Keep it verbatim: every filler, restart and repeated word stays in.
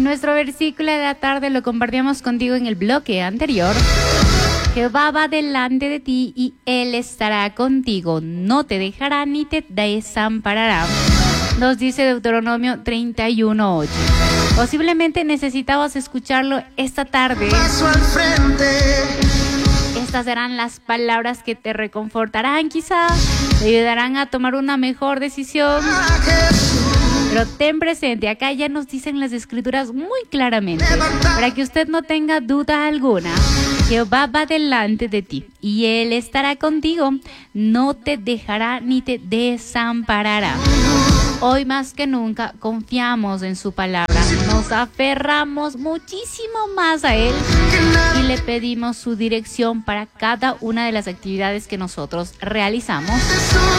nuestro versículo de la tarde lo compartíamos contigo en el bloque anterior. Jehová va delante de ti y Él estará contigo, no te dejará ni te desamparará. Nos dice Deuteronomio treinta y uno ocho. Posiblemente necesitabas escucharlo esta tarde. Paso al frente. Estas serán las palabras que te reconfortarán, quizás te ayudarán a tomar una mejor decisión. Pero ten presente, acá ya nos dicen las escrituras muy claramente, para que usted no tenga duda alguna. Jehová va delante de ti y Él estará contigo, no te dejará ni te desamparará. Hoy más que nunca confiamos en su palabra, nos aferramos muchísimo más a Él y le pedimos su dirección para cada una de las actividades que nosotros realizamos.